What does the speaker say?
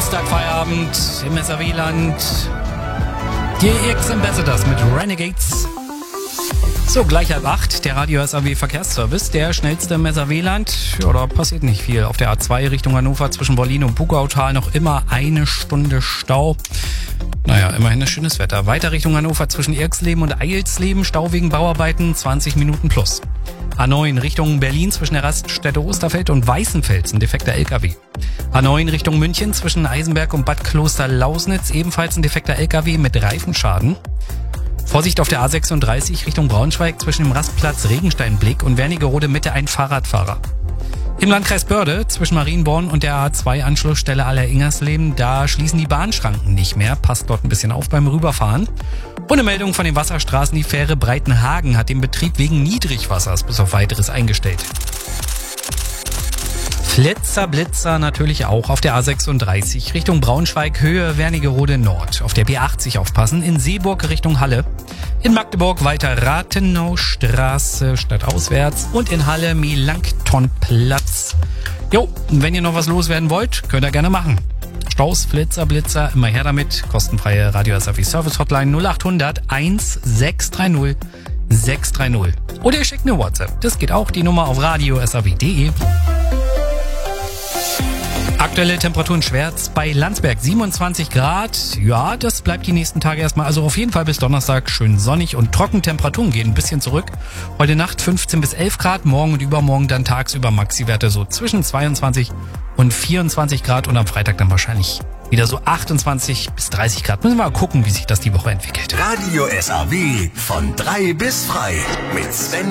Dienstagfeierabend im SAW-Land. Die X Ambassadors mit Renegades. So, gleich 7:30, der Radio SAW Verkehrsservice, der schnellste im SAW-Land. Ja, da passiert nicht viel. Auf der A2 Richtung Hannover zwischen Berlin und Bugautal noch immer 1 Stunde Stau. Naja, immerhin ist schönes Wetter. Weiter Richtung Hannover zwischen Irksleben und Eilsleben, Stau wegen Bauarbeiten, 20 Minuten plus. A9 Richtung Berlin zwischen der Raststätte Osterfeld und Weißenfels, ein defekter LKW. A9 Richtung München zwischen Eisenberg und Bad Kloster-Lausnitz, ebenfalls ein defekter LKW mit Reifenschaden. Vorsicht auf der A36 Richtung Braunschweig zwischen dem Rastplatz Regensteinblick und Wernigerode Mitte ein Fahrradfahrer. Im Landkreis Börde zwischen Marienborn und der A2-Anschlussstelle Aller-Ingersleben, da schließen die Bahnschranken nicht mehr. Passt dort ein bisschen auf beim Rüberfahren. Und eine Meldung von den Wasserstraßen, die Fähre Breitenhagen hat den Betrieb wegen Niedrigwassers bis auf Weiteres eingestellt. Blitzer natürlich auch auf der A36 Richtung Braunschweig, Höhe Wernigerode Nord. Auf der B80 aufpassen, in Seeburg Richtung Halle. In Magdeburg weiter Rathenaustraße stadtauswärts und in Halle Melanktonplatz. Jo, und wenn ihr noch was loswerden wollt, könnt ihr gerne machen. Staus, Blitzer, immer her damit. Kostenfreie Radio SAW Service Hotline 0800 1630 630. Oder ihr schickt eine WhatsApp. Das geht auch, die Nummer auf radio-saw.de. Aktuelle Temperaturen Schwerz bei Landsberg 27 Grad. Ja, das bleibt die nächsten Tage erstmal. Also auf jeden Fall bis Donnerstag schön sonnig und trocken. Temperaturen gehen ein bisschen zurück. Heute Nacht 15 bis 11 Grad. Morgen und übermorgen dann tagsüber Maxi-Werte so zwischen 22 und 24 Grad. Und am Freitag dann wahrscheinlich wieder so 28 bis 30 Grad. Müssen wir mal gucken, wie sich das die Woche entwickelt. Radio SAW von 3 bis frei mit Sven